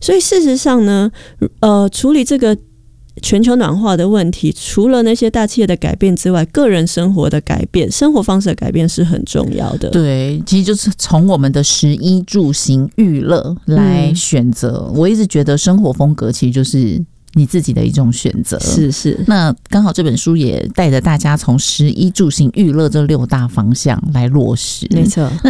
所以事实上呢，处理这个全球暖化的问题，除了那些大企业的改变之外，个人生活的改变、生活方式的改变是很重要的。 对，其实就是从我们的食衣住行娱乐来选择。我一直觉得生活风格其实就是你自己的一种选择。 是。 那刚好这本书也带着大家从食衣住行娱乐这6大方向来落实。 没错。